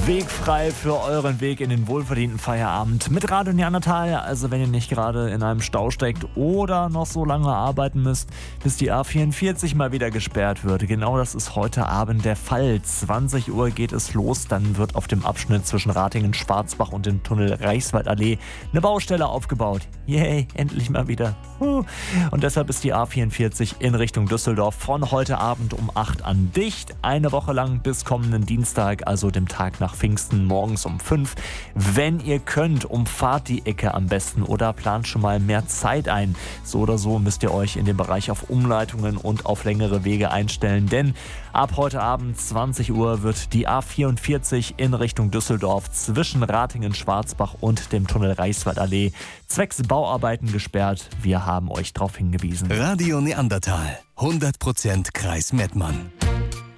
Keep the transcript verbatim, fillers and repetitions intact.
Weg frei für euren Weg in den wohlverdienten Feierabend mit Radio Neandertal. Also wenn ihr nicht gerade in einem Stau steckt oder noch so lange arbeiten müsst, bis die A vierundvierzig mal wieder gesperrt wird. Genau das ist heute Abend der Fall. zwanzig Uhr geht es los, dann wird auf dem Abschnitt zwischen Ratingen-Schwarzbach und dem Tunnel Reichswaldallee eine Baustelle aufgebaut. Yay, endlich mal wieder. Und deshalb ist die A vierundvierzig in Richtung Düsseldorf von heute Abend um acht an dicht. Eine Woche lang bis kommenden Dienstag, also dem Tag nach Pfingsten, morgens um fünf. Wenn ihr könnt, umfahrt die Ecke am besten oder plant schon mal mehr Zeit ein. So oder so müsst ihr euch in dem Bereich auf Umleitungen und auf längere Wege einstellen, denn ab heute Abend zwanzig Uhr wird die A vierundvierzig in Richtung Düsseldorf zwischen Ratingen-Schwarzbach und dem Tunnel Reichswaldallee zwecks Bauarbeiten gesperrt. Wir haben euch darauf hingewiesen. Radio Neandertal, hundert Prozent Kreis Mettmann.